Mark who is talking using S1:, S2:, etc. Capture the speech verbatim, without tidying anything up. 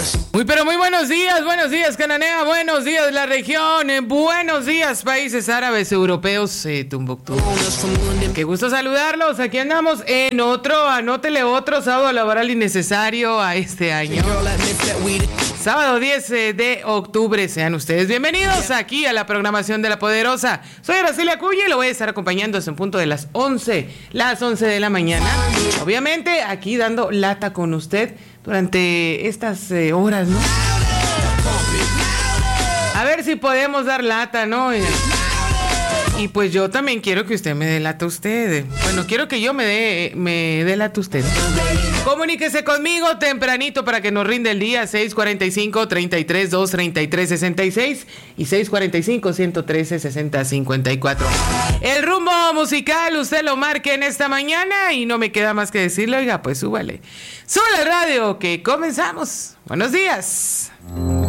S1: Muy pero muy buenos días, buenos días Cananea, buenos días la región, eh, buenos días países árabes, europeos, eh, Tumbuktu. Qué gusto saludarlos, aquí andamos en otro, anótele otro sábado laboral innecesario a este año. Sábado diez de octubre, sean ustedes bienvenidos aquí a la programación de La Poderosa. Soy Araceli Acuña y lo voy a estar acompañando hasta un punto de las once, las once de la mañana. Obviamente aquí dando lata con usted durante estas eh, horas, ¿no? A ver si podemos dar lata, ¿no? Y pues yo también quiero que usted me dé lata a usted. Bueno, quiero que yo me dé me dé lata a usted. Comuníquese conmigo tempranito para que nos rinde el día. Seis cuarenta y cinco, treinta y tres, doscientos treinta y tres, sesenta y seis y seis cuarenta y cinco, ciento trece, sesenta, cincuenta y cuatro. El rumbo musical usted lo marque en esta mañana y no me queda más que decirle, oiga, pues súbale. Súbale al radio que comenzamos. Buenos días.